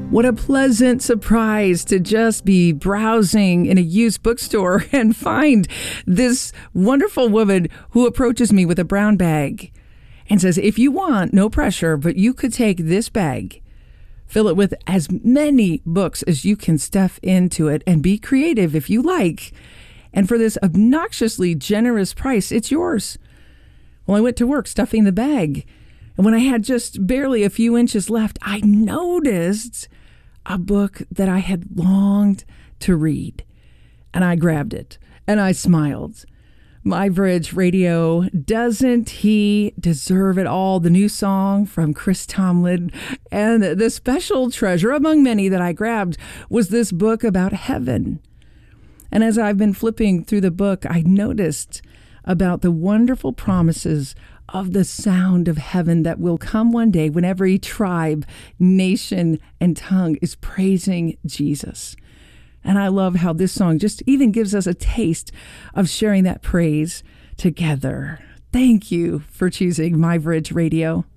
What a pleasant surprise to just be browsing in a used bookstore and find this wonderful woman who approaches me with a brown bag and says, if you want, no pressure, but you could take this bag, fill it with as many books as you can stuff into it, and be creative if you like. And for this obnoxiously generous price, it's yours. Well, I went to work stuffing the bag. And when I had just barely a few inches left, I noticed a book that I had longed to read. And I grabbed it and I smiled. My Bridge Radio, Doesn't He Deserve It All? The new song from Chris Tomlin. And the special treasure among many that I grabbed was this book about heaven. And as I've been flipping through the book, I noticed about the wonderful promises of the sound of heaven that will come one day when every tribe, nation, and tongue is praising Jesus. And I love how this song just even gives us a taste of sharing that praise together. Thank you for choosing My Bridge Radio.